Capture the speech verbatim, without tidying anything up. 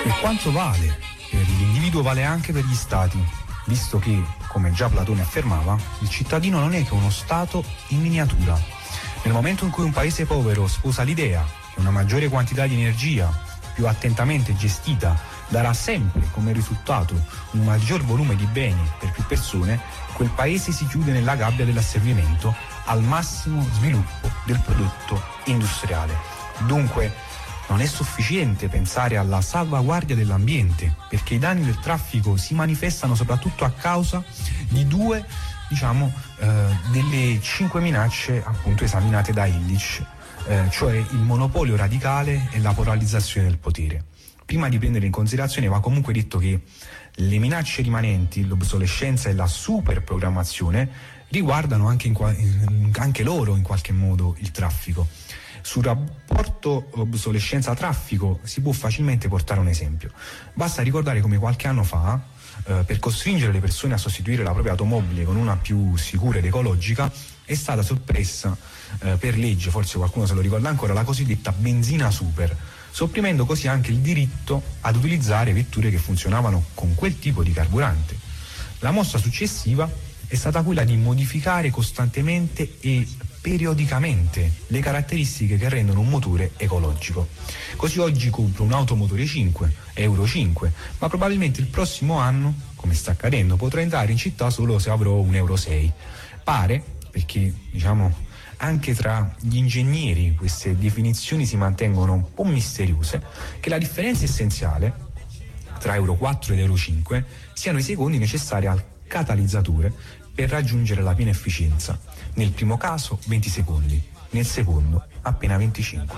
E quanto vale per l'individuo vale anche per gli stati, visto che, come già Platone affermava, il cittadino non è che uno stato in miniatura. Nel momento in cui un paese povero sposa l'idea che una maggiore quantità di energia, più attentamente gestita, darà sempre come risultato un maggior volume di beni per più persone, quel paese si chiude nella gabbia dell'asservimento al massimo sviluppo del prodotto industriale. Dunque, non è sufficiente pensare alla salvaguardia dell'ambiente, perché i danni del traffico si manifestano soprattutto a causa di due, diciamo, eh, delle cinque minacce appunto esaminate da Illich, eh, cioè il monopolio radicale e la polarizzazione del potere. Prima di prendere in considerazione va comunque detto che le minacce rimanenti, l'obsolescenza e la superprogrammazione riguardano anche, in qua- anche loro in qualche modo il traffico. Sul rapporto obsolescenza-traffico si può facilmente portare un esempio. Basta ricordare come qualche anno fa, eh, per costringere le persone a sostituire la propria automobile con una più sicura ed ecologica, è stata soppressa eh, per legge, forse qualcuno se lo ricorda ancora, la cosiddetta benzina super, sopprimendo così anche il diritto ad utilizzare vetture che funzionavano con quel tipo di carburante. La mossa successiva è stata quella di modificare costantemente e periodicamente le caratteristiche che rendono un motore ecologico. Così oggi compro un'auto motore cinque, Euro cinque, ma probabilmente il prossimo anno, come sta accadendo, potrò entrare in città solo se avrò un Euro sei. Pare, perché diciamo anche tra gli ingegneri queste definizioni si mantengono un po' misteriose, che la differenza essenziale tra Euro quattro ed Euro cinque siano i secondi necessari al catalizzatore per raggiungere la piena efficienza. Nel primo caso venti secondi, nel secondo appena venticinque.